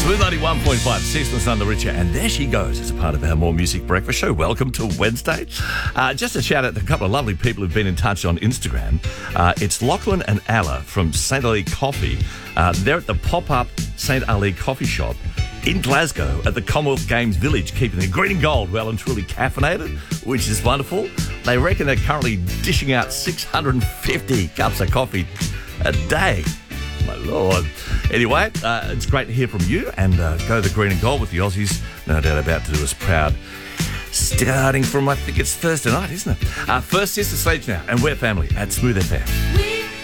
Smooth 91.5, Seasonal Sun, the Richer, and there she goes as a part of our More Music Breakfast show. Welcome to Wednesday. Just a shout out to a couple of lovely people who've been in touch on Instagram. It's Lachlan and Alla from St. Ali Coffee. They're at the pop-up St. Ali Coffee Shop in Glasgow at the Commonwealth Games Village, keeping the green and gold well and truly caffeinated, which is wonderful. They reckon they're currently dishing out 650 cups of coffee a day. My Lord. Anyway, it's great to hear from you, and go the green and gold with the Aussies. No doubt about to do us proud. Starting from, I think it's Thursday night, isn't it? First is the stage now, and we're family at Smooth FM.